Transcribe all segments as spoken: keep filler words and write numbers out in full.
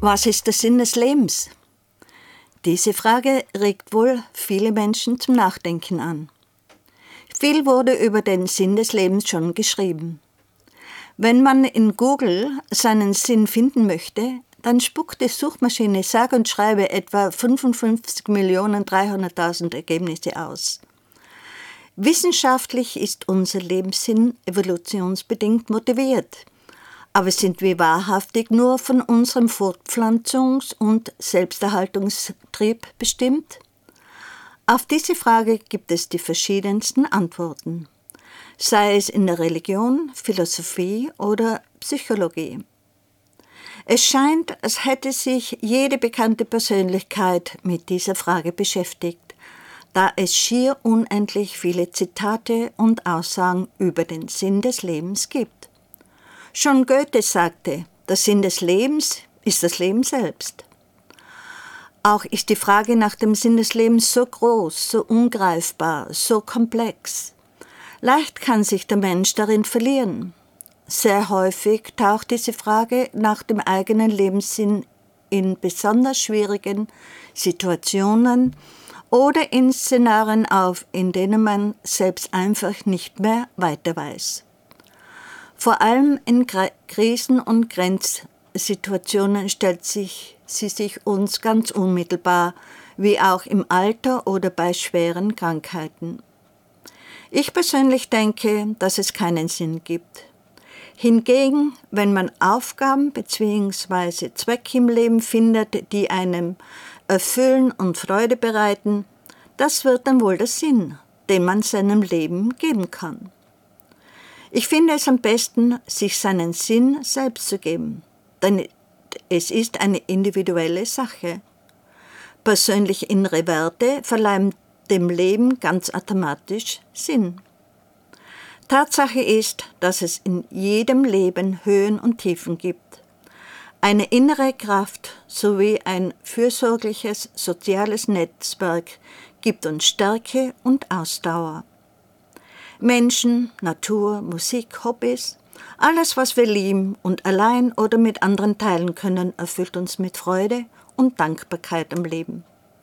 Was ist der Sinn des Lebens? Diese Frage regt wohl viele Menschen zum Nachdenken an. Viel wurde über den Sinn des Lebens schon geschrieben. Wenn man in Google seinen Sinn finden möchte, dann spuckt die Suchmaschine sage und schreibe etwa fünfundfünfzig Millionen dreihunderttausend Ergebnisse aus. Wissenschaftlich ist unser Lebenssinn evolutionsbedingt motiviert. Aber sind wir wahrhaftig nur von unserem Fortpflanzungs- und Selbsterhaltungstrieb bestimmt? Auf diese Frage gibt es die verschiedensten Antworten, sei es in der Religion, Philosophie oder Psychologie. Es scheint, als hätte sich jede bekannte Persönlichkeit mit dieser Frage beschäftigt, da es schier unendlich viele Zitate und Aussagen über den Sinn des Lebens gibt. Schon Goethe sagte, der Sinn des Lebens ist das Leben selbst. Auch ist die Frage nach dem Sinn des Lebens so groß, so ungreifbar, so komplex. Leicht kann sich der Mensch darin verlieren. Sehr häufig taucht diese Frage nach dem eigenen Lebenssinn in besonders schwierigen Situationen oder in Szenarien auf, in denen man selbst einfach nicht mehr weiter weiß. Vor allem in Krisen- und Grenzsituationen stellt sich, sie sich uns ganz unmittelbar, wie auch im Alter oder bei schweren Krankheiten. Ich persönlich denke, dass es keinen Sinn gibt. Hingegen, wenn man Aufgaben bzw. Zwecke im Leben findet, die einem erfüllen und Freude bereiten, das wird dann wohl der Sinn, den man seinem Leben geben kann. Ich finde es am besten, sich seinen Sinn selbst zu geben, denn es ist eine individuelle Sache. Persönliche innere Werte verleihen dem Leben ganz automatisch Sinn. Tatsache ist, dass es in jedem Leben Höhen und Tiefen gibt. Eine innere Kraft sowie ein fürsorgliches soziales Netzwerk gibt uns Stärke und Ausdauer. Menschen, Natur, Musik, Hobbys, alles, was wir lieben und allein oder mit anderen teilen können, erfüllt uns mit Freude und Dankbarkeit am Leben.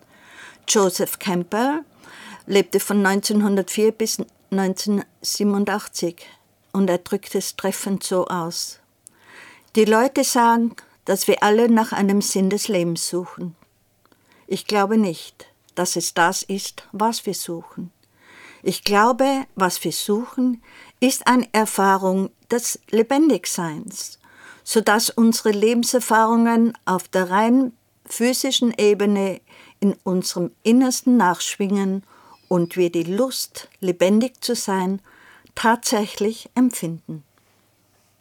Joseph Campbell lebte von neunzehnhundertvier bis neunzehnhundertsiebenundachtzig und er drückt es treffend so aus. Die Leute sagen, dass wir alle nach einem Sinn des Lebens suchen. Ich glaube nicht, dass es das ist, was wir suchen. Ich glaube, was wir suchen, ist eine Erfahrung des Lebendigseins, sodass unsere Lebenserfahrungen auf der rein physischen Ebene in unserem Innersten nachschwingen und wir die Lust, lebendig zu sein, tatsächlich empfinden.